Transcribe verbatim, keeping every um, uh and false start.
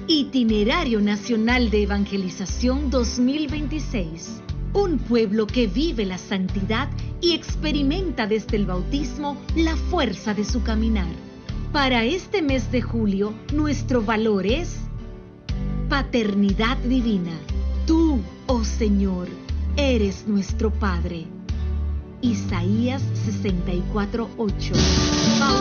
Itinerario Nacional de Evangelización dos mil veintiséis. Un pueblo que vive la santidad y experimenta desde el bautismo la fuerza de su caminar. Para este mes de julio, nuestro valor es paternidad divina. Tú, oh Señor, eres nuestro Padre. Isaías sesenta y cuatro, ocho.